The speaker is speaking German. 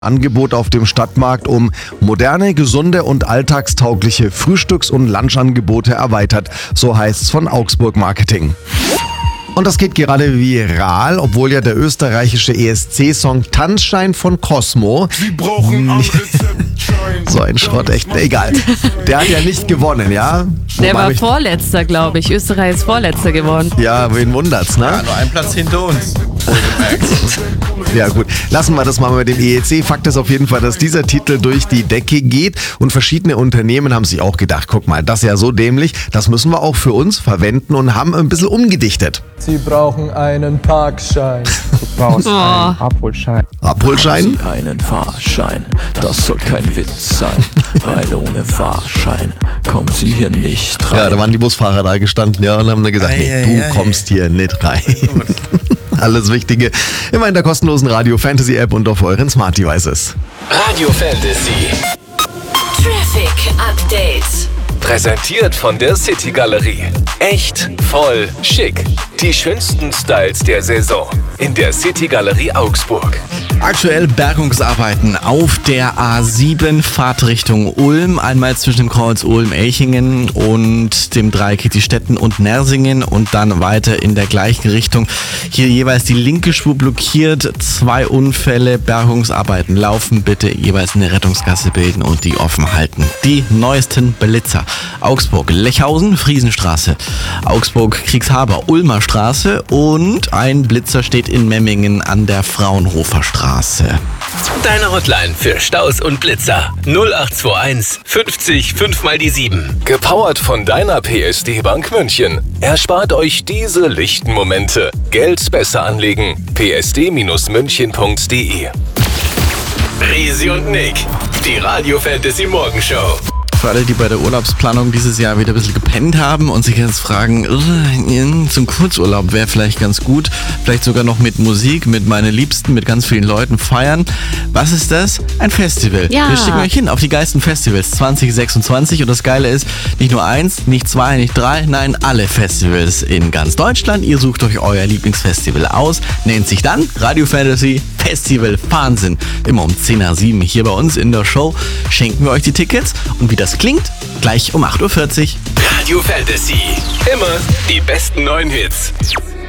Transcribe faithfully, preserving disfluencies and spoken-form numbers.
Angebot auf dem Stadtmarkt um moderne, gesunde und alltagstaugliche Frühstücks- und Lunchangebote erweitert. So heißt's von Augsburg Marketing. Und das geht gerade viral, obwohl ja der österreichische E S C-Song Tanzschein von Cosmo, Sie brauchen ein Rezeptschein. so ein Schrott, echt, egal. Der hat ja nicht gewonnen, ja? Der Wobei war mich- Vorletzter, glaube ich. Österreich ist Vorletzter geworden. Ja, wen wundert's, ne? Ja, nur ein Platz hinter uns. Ja gut, lassen wir das mal mit dem E E C. Fakt ist auf jeden Fall, dass dieser Titel durch die Decke geht und verschiedene Unternehmen haben sich auch gedacht, guck mal, das ist ja so dämlich, das müssen wir auch für uns verwenden und haben ein bisschen umgedichtet. Sie brauchen einen Parkschein. Du brauchst Oh. einen Abholschein. Abholschein? Einen Fahrschein, das soll kein Witz sein, weil ohne Fahrschein kommen Sie hier nicht Ja, rein. da waren die Busfahrer da gestanden, ja, und haben dann gesagt, Ei, nee, ei, du ei. kommst hier nicht rein. Alles Wichtige immer in der kostenlosen Radio Fantasy App und auf euren Smart Devices. Radio Fantasy. Traffic Update. Präsentiert von der City Galerie. Echt, voll, schick. Die schönsten Styles der Saison. In der City Galerie Augsburg. Aktuell Bergungsarbeiten auf der A sieben, Fahrtrichtung Ulm. Einmal zwischen dem Kreuz Ulm-Elchingen und dem Dreieck Stetten und Nersingen und dann weiter in der gleichen Richtung. Hier jeweils die linke Spur blockiert. Zwei Unfälle, Bergungsarbeiten laufen. Bitte jeweils eine Rettungsgasse bilden und die offen halten. Die neuesten Blitzer. Augsburg, Lechhausen, Friesenstraße. Augsburg, Kriegshaber, Ulmer Straße und ein Blitzer steht in Memmingen an der Fraunhofer Straße. Deine Hotline für Staus und Blitzer. null acht zwei eins fünfzig fünf mal die sieben. Gepowert von deiner P S D Bank München. Erspart euch diese lichten Momente. Geld besser anlegen. p s d münchen punkt d e. Risi und Nick. Die Radio Fantasy Morgenshow. Für alle, die bei der Urlaubsplanung dieses Jahr wieder ein bisschen gepennt haben und sich jetzt fragen, "Ugh, zum Kurzurlaub wäre vielleicht ganz gut, vielleicht sogar noch mit Musik, mit meinen Liebsten, mit ganz vielen Leuten feiern. Was ist das? Ein Festival. Ja. Wir schicken euch hin auf die geilsten Festivals zwanzig sechsundzwanzig und das Geile ist, nicht nur eins, nicht zwei, nicht drei, nein, alle Festivals in ganz Deutschland. Ihr sucht euch euer Lieblingsfestival aus, nennt sich dann Radio Fantasy Festival Wahnsinn. Immer um zehn nach sieben hier bei uns in der Show schenken wir euch die Tickets und wie das klingt, gleich um acht Uhr vierzig. Radio Fantasy. Immer die besten neuen Hits.